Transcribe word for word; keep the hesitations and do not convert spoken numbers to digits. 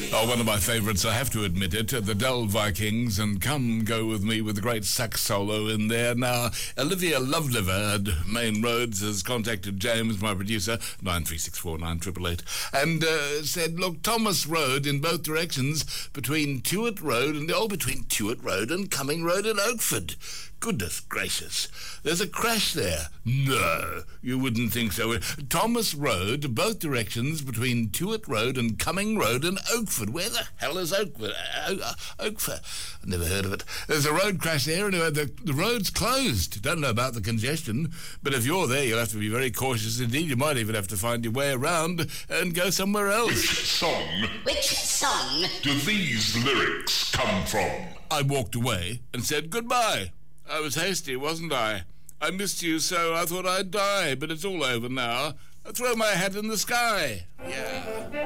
Oh, one of my favourites, I have to admit it, the Dell Vikings, and Come Go With Me with a great sax solo in there. Now, Olivia Loveliver at Main Roads has contacted James, my producer, nine three six four nine eight eight eight, and uh, said, look, Thomas Road in both directions, between Tuart Road and, oh, between Tuart Road and Cumming Road in Oakford. Goodness gracious, there's a crash there. No, you wouldn't think so. Thomas Road, both directions, between Tuart Road and Cumming Road in Oakford. Where the hell is Oakford? Uh, Oakford? I've never heard of it. There's a road crash there, anyway. The, the road's closed. Don't know about the congestion, but if you're there, you'll have to be very cautious indeed. You might even have to find your way around and go somewhere else. Which song? Which song? Do these lyrics come from? I walked away and said goodbye. I was hasty, wasn't I? I missed you so I thought I'd die, but it's all over now. I throw my hat in the sky. Yeah.